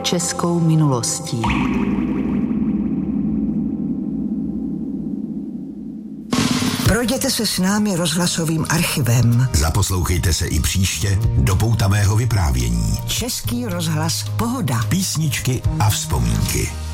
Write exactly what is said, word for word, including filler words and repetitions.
českou minulostí. Projděte se s námi rozhlasovým archivem. Zaposlouchejte se i příště do poutavého vyprávění. Český rozhlas Pohoda. Písničky a vzpomínky.